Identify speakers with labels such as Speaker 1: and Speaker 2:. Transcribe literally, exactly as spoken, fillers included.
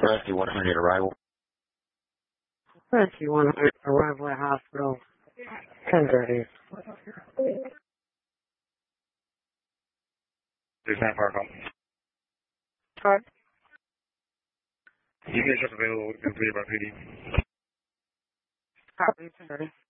Speaker 1: Rescue one hundred arrival.
Speaker 2: Rescue one hundred arrival at hospital. ten thirty.
Speaker 3: There's nine fire call.
Speaker 2: Sorry?
Speaker 3: You can just available to be about P D.
Speaker 2: Copy, ten thirty.